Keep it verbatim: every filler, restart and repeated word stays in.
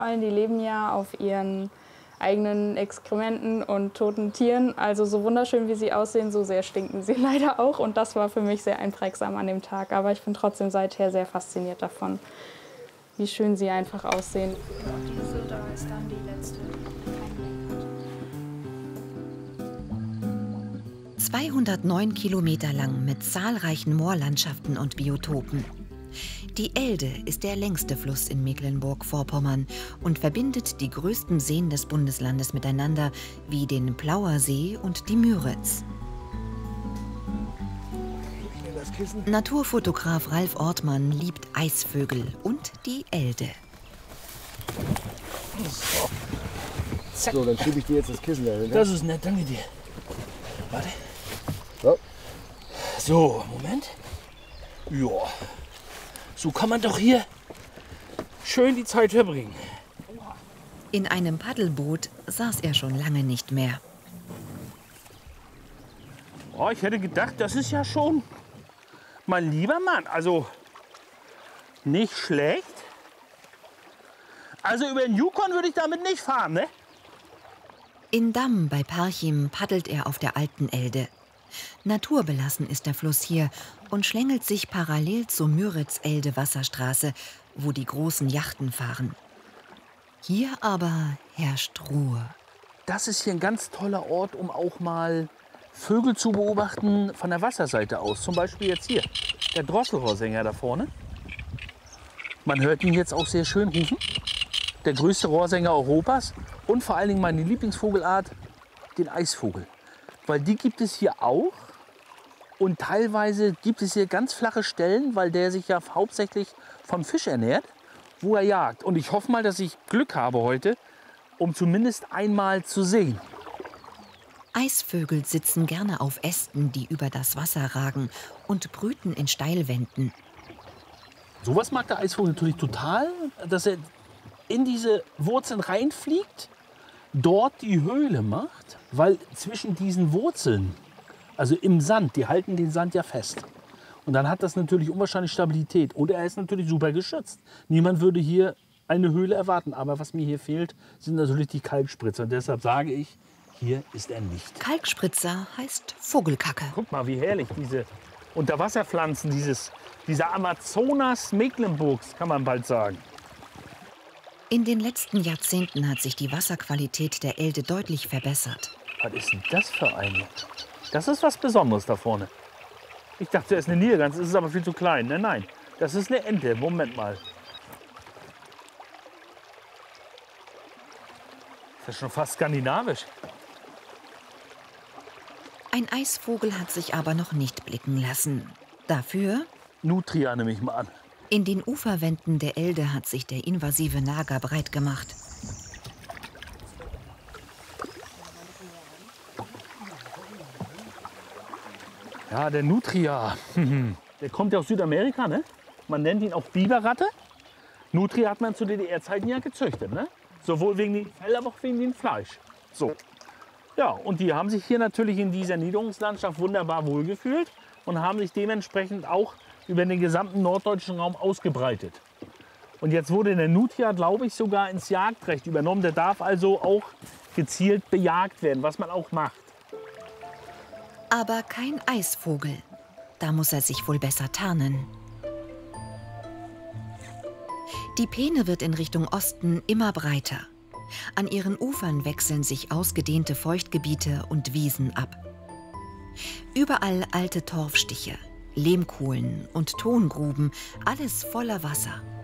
Die leben ja auf ihren eigenen Exkrementen und toten Tieren. Also so wunderschön, wie sie aussehen, so sehr stinken sie leider auch. Und das war für mich sehr einprägsam an dem Tag. Aber ich bin trotzdem seither sehr fasziniert davon, wie schön sie einfach aussehen. Diese da ist dann die letzte. zweihundertneun Kilometer lang mit zahlreichen Moorlandschaften und Biotopen. Die Elde ist der längste Fluss in Mecklenburg-Vorpommern und verbindet die größten Seen des Bundeslandes miteinander, wie den Plauer See und die Müritz. Naturfotograf Ralf Ortmann liebt Eisvögel und die Elde. So, so dann schiebe ich dir jetzt das Kissen dahin. Ne? Das ist nett, danke dir. Warte. So. So, Moment. Ja. So kann man doch hier schön die Zeit verbringen. In einem Paddelboot saß er schon lange nicht mehr. Oh, ich hätte gedacht, das ist ja schon mein lieber Mann. Also nicht schlecht. Also über den Yukon würde ich damit nicht fahren, ne? In Damm bei Parchim paddelt er auf der alten Elde. Naturbelassen ist der Fluss hier und schlängelt sich parallel zur Müritz-Elde-Wasserstraße, wo die großen Yachten fahren. Hier aber herrscht Ruhe. Das ist hier ein ganz toller Ort, um auch mal Vögel zu beobachten von der Wasserseite aus. Zum Beispiel jetzt hier, der Drosselrohrsänger da vorne. Man hört ihn jetzt auch sehr schön rufen. Der größte Rohrsänger Europas und vor allen Dingen meine Lieblingsvogelart, den Eisvogel. Weil die gibt es hier auch und teilweise gibt es hier ganz flache Stellen, weil der sich ja hauptsächlich vom Fisch ernährt, wo er jagt. Und ich hoffe mal, dass ich Glück habe heute, um zumindest einmal zu sehen. Eisvögel sitzen gerne auf Ästen, die über das Wasser ragen und brüten in Steilwänden. Sowas mag der Eisvogel natürlich total, dass er in diese Wurzeln reinfliegt, dort die Höhle macht, weil zwischen diesen Wurzeln, also im Sand, die halten den Sand ja fest. Und dann hat das natürlich unwahrscheinlich Stabilität. Und er ist natürlich super geschützt. Niemand würde hier eine Höhle erwarten. Aber was mir hier fehlt, sind natürlich die Kalkspritzer. Und deshalb sage ich, hier ist er nicht. Kalkspritzer heißt Vogelkacke. Guck mal, wie herrlich diese Unterwasserpflanzen, dieses, dieser Amazonas Mecklenburgs, kann man bald sagen. In den letzten Jahrzehnten hat sich die Wasserqualität der Elde deutlich verbessert. Was ist denn das für eine? Das ist was Besonderes da vorne. Ich dachte, es ist eine Nilgans, es ist aber viel zu klein. Nein, nein, das ist eine Ente. Moment mal. Das ist schon fast skandinavisch. Ein Eisvogel hat sich aber noch nicht blicken lassen. Dafür? Nutria nehme ich mal an. In den Uferwänden der Elde hat sich der invasive Nager breit gemacht. Ja, der Nutria. Der kommt ja aus Südamerika, ne? Man nennt ihn auch Biberratte. Nutria hat man zu D D R-Zeiten ja gezüchtet, ne? Sowohl wegen dem Fell, aber auch wegen dem Fleisch. So. Ja, und die haben sich hier natürlich in dieser Niederungslandschaft wunderbar wohlgefühlt und haben sich dementsprechend auch über den gesamten norddeutschen Raum ausgebreitet. Und jetzt wurde der Nutria, glaube ich, sogar ins Jagdrecht übernommen. Der darf also auch gezielt bejagt werden, was man auch macht. Aber kein Eisvogel. Da muss er sich wohl besser tarnen. Die Peene wird in Richtung Osten immer breiter. An ihren Ufern wechseln sich ausgedehnte Feuchtgebiete und Wiesen ab. Überall alte Torfstiche, Lehmkohlen und Tongruben, alles voller Wasser.